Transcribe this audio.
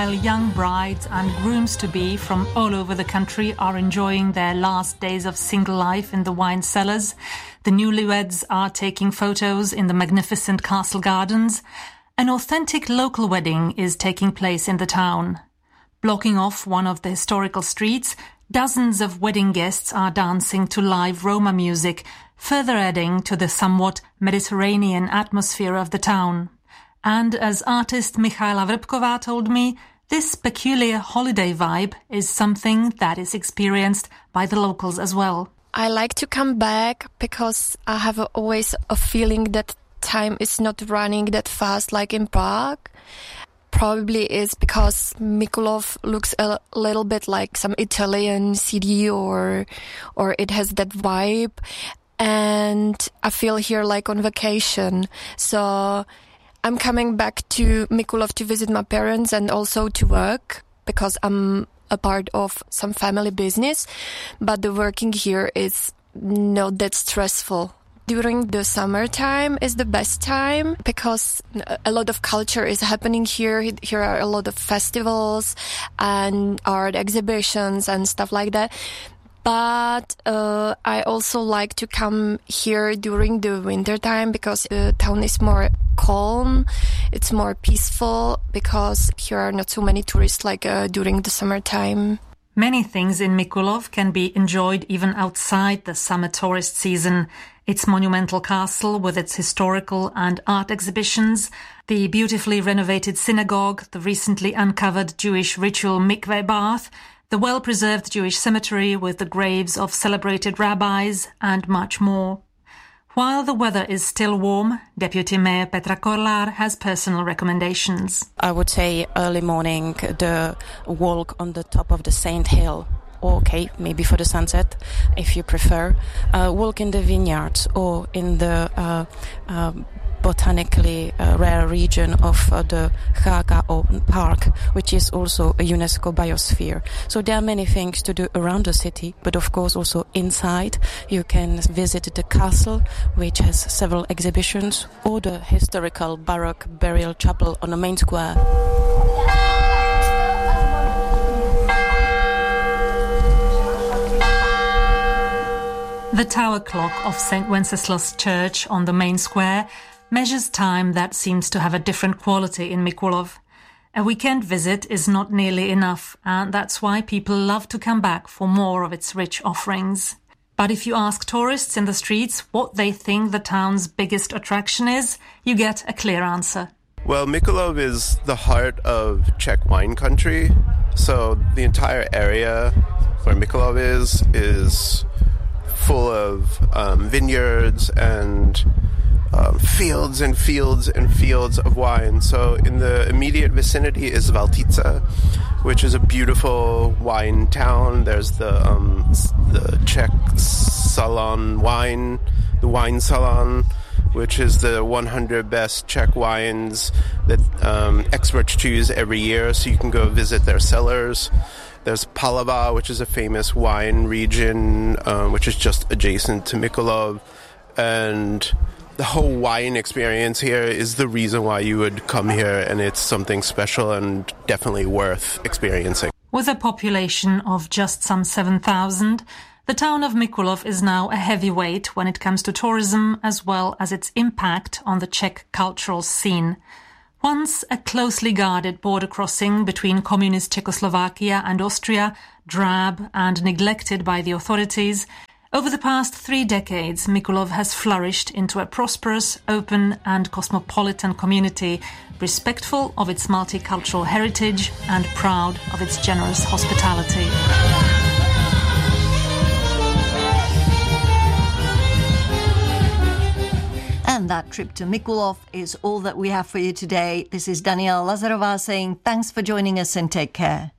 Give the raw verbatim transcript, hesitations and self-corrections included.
while young brides and grooms-to-be from all over the country are enjoying their last days of single life in the wine cellars, the newlyweds are taking photos in the magnificent castle gardens. An authentic local wedding is taking place in the town. Blocking off one of the historical streets, dozens of wedding guests are dancing to live Roma music, further adding to the somewhat Mediterranean atmosphere of the town. And as artist Michaela Vrbková told me, this peculiar holiday vibe is something that is experienced by the locals as well. I like to come back because I have always a feeling that time is not running that fast like in Prague. Probably is because Mikulov looks a little bit like some Italian city, or or it has that vibe. And I feel here like on vacation. So I'm coming back to Mikulov to visit my parents and also to work because I'm a part of some family business. But the working here is not that stressful. During the summertime is the best time because a lot of culture is happening here. Here are a lot of festivals and art exhibitions and stuff like that. But uh, I also like to come here during the winter time because the town is more calm, it's more peaceful because here are not so many tourists like uh, during the summertime. Many things in Mikulov can be enjoyed even outside the summer tourist season. Its monumental castle with its historical and art exhibitions, the beautifully renovated synagogue, the recently uncovered Jewish ritual mikveh bath, the well-preserved Jewish cemetery with the graves of celebrated rabbis, and much more. While the weather is still warm, Deputy Mayor Petra Korlar has personal recommendations. I would say early morning, the walk on the top of the Saint Hill. Okay, maybe for the sunset, if you prefer. Uh, walk in the vineyards or in the uh, uh, botanically uh, rare region of uh, the Haga Park, which is also a UNESCO biosphere. So there are many things to do around the city, but of course also inside. You can visit the castle, which has several exhibitions, or the historical Baroque burial chapel on the main square. The tower clock of Saint Wenceslas Church on the main square measures time that seems to have a different quality in Mikulov. A weekend visit is not nearly enough, and that's why people love to come back for more of its rich offerings. But if you ask tourists in the streets what they think the town's biggest attraction is, you get a clear answer. Well, Mikulov is the heart of Czech wine country, so the entire area where Mikulov is is full of um, vineyards and um, fields and fields and fields of wine. So in the immediate vicinity is Valtice, which is a beautiful wine town. There's the um, the Czech Salon wine, the wine salon, which is the one hundred best Czech wines that um, experts choose every year, so you can go visit their cellars. There's Palava, which is a famous wine region, um, which is just adjacent to Mikulov. And the whole wine experience here is the reason why you would come here, and it's something special and definitely worth experiencing. With a population of just some seven thousand, the town of Mikulov is now a heavyweight when it comes to tourism as well as its impact on the Czech cultural scene. Once a closely guarded border crossing between communist Czechoslovakia and Austria, drab and neglected by the authorities, over the past three decades, Mikulov has flourished into a prosperous, open and cosmopolitan community, respectful of its multicultural heritage and proud of its generous hospitality. And that trip to Mikulov is all that we have for you today. This is Daniela Lazarová saying thanks for joining us and take care.